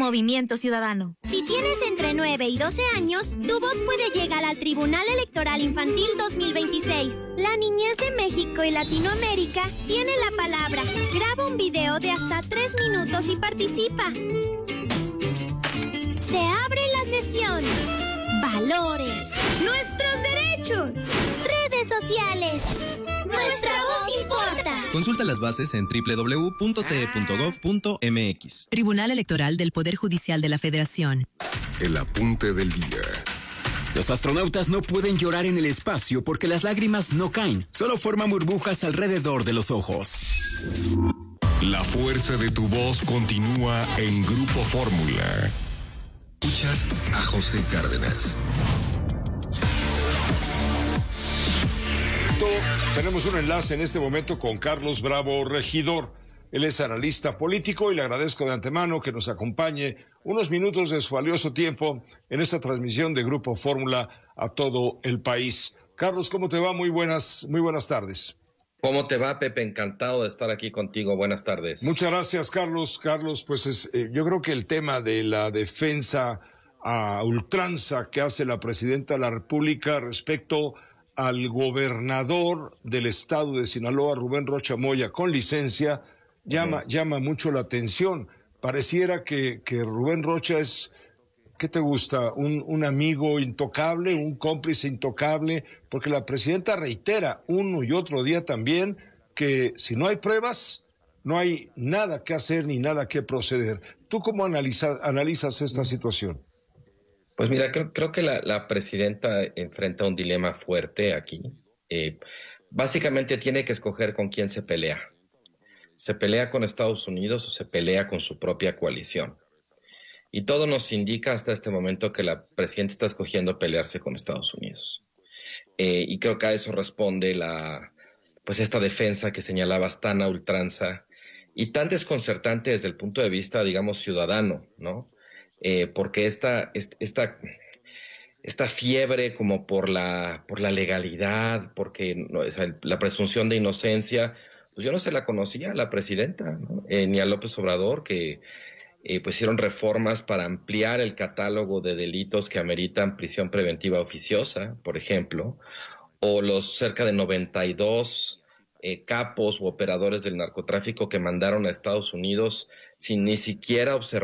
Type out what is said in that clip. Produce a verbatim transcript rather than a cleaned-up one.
Movimiento Ciudadano. Si tienes entre nueve y doce años, tu voz puede llegar al Tribunal Electoral Infantil dos mil veintiséis. La niñez de México y Latinoamérica tiene la palabra. Graba un video de hasta tres minutos y participa. Se abre la sesión. Valores. Nuestros derechos. Redes sociales. Nuestra voz importa. Consulta las bases en doble u doble u doble u punto t e punto gov punto m x. Tribunal Electoral del Poder Judicial de la Federación. El apunte del día. Los astronautas no pueden llorar en el espacio porque las lágrimas no caen, solo forman burbujas alrededor de los ojos. La fuerza de tu voz continúa en Grupo Fórmula. Escuchas a José Cárdenas. Tenemos un enlace en este momento con Carlos Bravo Regidor. Él es analista político y le agradezco de antemano que nos acompañe unos minutos de su valioso tiempo en esta transmisión de Grupo Fórmula a todo el país. Carlos, ¿cómo te va? Muy buenas, muy buenas tardes. ¿Cómo te va, Pepe? Encantado de estar aquí contigo. Buenas tardes. Muchas gracias, Carlos. Carlos, pues es, eh, yo creo que el tema de la defensa a ultranza que hace la presidenta de la República respecto al gobernador del estado de Sinaloa, Rubén Rocha Moya, con licencia, llama, uh-huh. llama mucho la atención. Pareciera que, que Rubén Rocha es, ¿qué te gusta? Un, un amigo intocable, un cómplice intocable, porque la presidenta reitera uno y otro día también que si no hay pruebas, no hay nada que hacer ni nada que proceder. ¿Tú cómo analiza, analizas esta situación? Pues mira, creo, creo que la, la presidenta enfrenta un dilema fuerte aquí. Eh, básicamente tiene que escoger con quién se pelea. ¿Se pelea con Estados Unidos o se pelea con su propia coalición? Y todo nos indica hasta este momento que la presidenta está escogiendo pelearse con Estados Unidos. Eh, y creo que a eso responde la, pues esta defensa que señalabas tan a ultranza y tan desconcertante desde el punto de vista, digamos, ciudadano, ¿no? Eh, porque esta, esta, esta fiebre como por la, por la legalidad, porque no, o sea, la presunción de inocencia, pues yo no se la conocía a la presidenta, ¿no? eh, ni a López Obrador, que eh, pues hicieron reformas para ampliar el catálogo de delitos que ameritan prisión preventiva oficiosa, por ejemplo, o los cerca de noventa y dos eh, capos u operadores del narcotráfico que mandaron a Estados Unidos sin ni siquiera observar